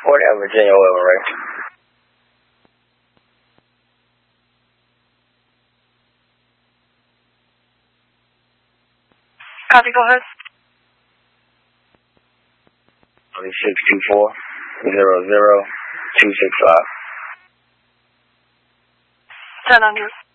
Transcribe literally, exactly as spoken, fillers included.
Fort at Virginia Oil Rig. Copy, go ahead. six two four, zero zero, two six five. ten hundred.